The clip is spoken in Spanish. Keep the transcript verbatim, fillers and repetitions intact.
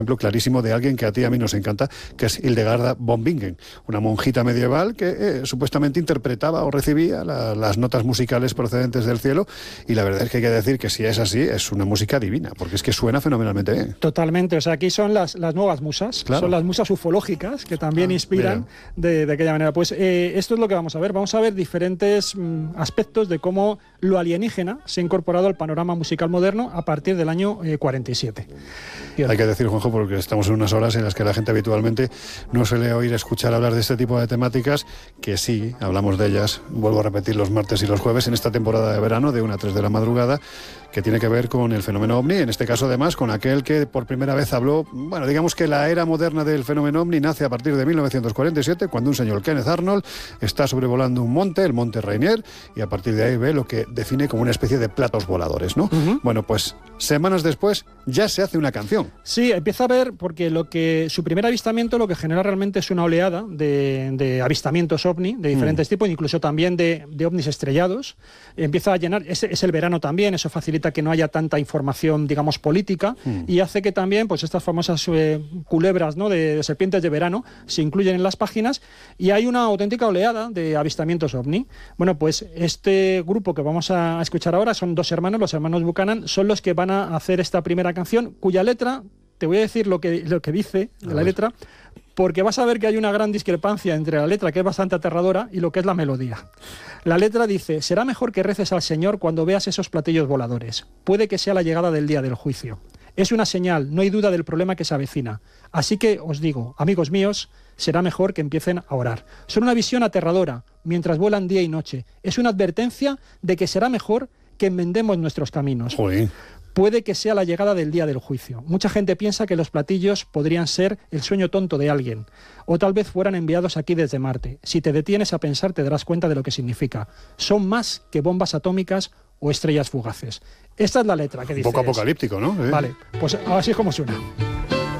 ejemplo clarísimo de alguien que a ti y a mí nos encanta, que es Hildegarda von Bingen, una monjita medieval que eh, supuestamente interpretaba o recibía la, las notas musicales procedentes del cielo, y la verdad es que hay que decir que si es así, es una música divina, porque es que suena fenomenalmente bien. Totalmente, o sea, aquí son las, las nuevas musas, claro. Son las musas ufológicas que también ah, inspiran de, de aquella manera. Pues eh, esto es lo que vamos a ver, vamos a ver diferentes mm, aspectos de cómo lo alienígena se ha incorporado al panorama musical moderno a partir del año eh, cuarenta y siete. Hay que decir, Juanjo, porque estamos en unas horas en las que la gente habitualmente no suele oír escuchar hablar de este tipo de temáticas, que sí, hablamos de ellas, vuelvo a repetir, los martes y los jueves en esta temporada de verano de una a tres de la madrugada, que tiene que ver con el fenómeno ovni, en este caso además con aquel que por primera vez habló. Bueno, digamos que la era moderna del fenómeno ovni nace a partir de mil novecientos cuarenta y siete, cuando un señor, Kenneth Arnold, está sobrevolando un monte, el monte Rainier, y a partir de ahí ve lo que define como una especie de platos voladores, ¿no? Uh-huh. Bueno, pues semanas después ya se hace una canción. Sí, empieza a ver, porque lo que su primer avistamiento lo que genera realmente es una oleada de, de avistamientos ovni de diferentes mm. tipos, incluso también de, de ovnis estrellados. Empieza a llenar, es, es el verano también, eso facilita que no haya tanta información, digamos, política, mm. y hace que también pues estas famosas eh, culebras, ¿no?, de, de serpientes de verano se incluyen en las páginas, y hay una auténtica oleada de avistamientos ovni. Bueno, pues este grupo que vamos a escuchar ahora son dos hermanos, los hermanos Buchanan, son los que van a hacer esta primera canción, cuya letra, te voy a decir lo que, lo que dice de la letra, porque vas a ver que hay una gran discrepancia entre la letra, que es bastante aterradora, y lo que es la melodía. La letra dice: será mejor que reces al Señor cuando veas esos platillos voladores. Puede que sea la llegada del día del juicio. Es una señal, no hay duda del problema que se avecina. Así que os digo, amigos míos, será mejor que empiecen a orar. Son una visión aterradora, mientras vuelan día y noche. Es una advertencia de que será mejor que enmendemos nuestros caminos. Joder. Puede que sea la llegada del día del juicio. Mucha gente piensa que los platillos podrían ser el sueño tonto de alguien, o tal vez fueran enviados aquí desde Marte. Si te detienes a pensar, te darás cuenta de lo que significa. Son más que bombas atómicas o estrellas fugaces. Esta es la letra que dice. Un poco apocalíptico, ¿no? ¿Eh? Vale, pues así es como suena.